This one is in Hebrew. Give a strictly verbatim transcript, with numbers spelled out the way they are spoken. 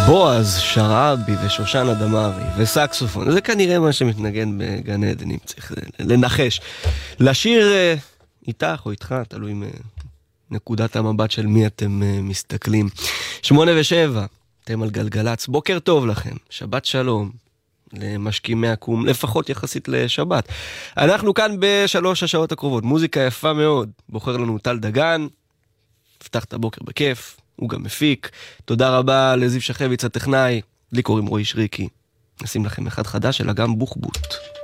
בועז שרעבי ושושנה דמארי וסקסופון, זה כנראה מה שמתנגן בגן עדן, אם צריך לנחש. לשיר איתך או איתך, תלוי נקודת המבט של מי אתם מסתכלים. שמונה ושבע, אתם על גלגלץ, בוקר טוב לכם, שבת שלום למשקימי הקום, לפחות יחסית לשבת. אנחנו כאן בשלוש השעות הקרובות, מוזיקה יפה מאוד, בוחר לנו טל דגן, פתח את הבוקר בכיף, הוא גם מפיק. תודה רבה לזיו שחביץ הטכנאי, לי קוראים רועי שריקי. נשים לכם אחד חדש, אלא גם בוחבוט.